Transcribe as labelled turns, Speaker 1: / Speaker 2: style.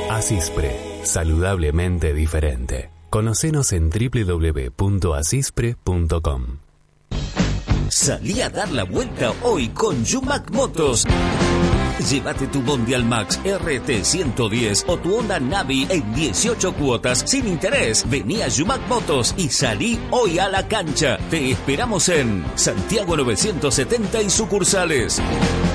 Speaker 1: Asispre, saludablemente diferente. Conocenos en www.asispre.com.
Speaker 2: Salí a dar la vuelta hoy con Yumac Motos. Llévate tu Mondial Max RT110 o tu Honda Navi en 18 cuotas sin interés. Vení a Yumac Motos y salí hoy a la cancha. Te esperamos en Santiago 970 y sucursales.